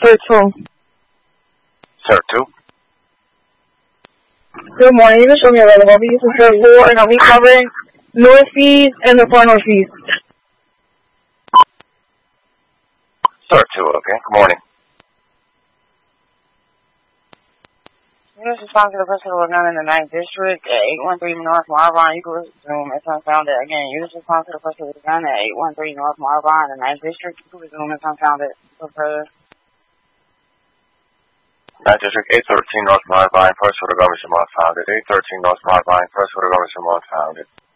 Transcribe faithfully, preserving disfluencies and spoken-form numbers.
Sir two. Sir two. Good morning. You can show me available. We use Sir four, and I'll be covering northeast and the far northeast. Sir two, okay. Good morning. This is respond to the person who was done in the ninth District at eight one three North Marvine. You can resume if unfounded. Again, you just respond to the person who was done at eight one three North Marvine in the ninth District. You can resume if unfounded. So further. ninth District, eight thirteen North Marvine, first order government founded. eight thirteen North Marvine, first order government founded.